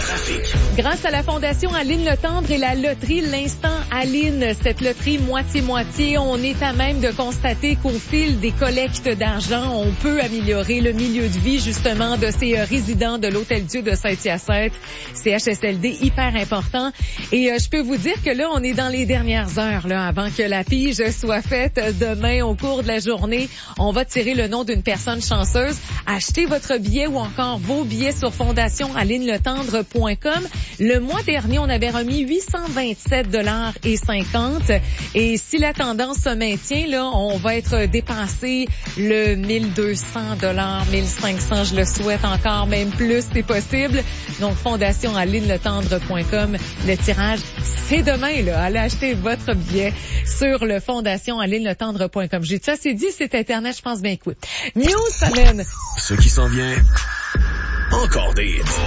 Trafic. Grâce à la Fondation Aline Letendre et la loterie L'Instant Aline, cette loterie moitié-moitié, on est à même de constater qu'au fil des collectes d'argent, on peut améliorer le milieu de vie justement de ces résidents de l'Hôtel-Dieu de Saint-Hyacinthe. CHSLD hyper important. Et je peux vous dire que là, on est dans les dernières heures là, avant que la pige soit faite. Demain, au cours de la journée, on va tirer le nom d'une personne chanceuse. Achetez votre billet ou encore vos billets sur fondationalineletendre.com. Le mois dernier, on avait remis 827,50 $. Et si la tendance se maintient, là, on va être dépassé le 1200 $, 1500, je le souhaite encore, même plus, c'est possible. Donc, fondationalineletendre.com. Le tirage, c'est demain, là. Allez acheter votre billet sur le fondationalineletendre.com. J'ai dit ça, c'est dit, c'est Internet, je pense bien, écoute. News semaine. Ce qui s'en vient, encore des hits.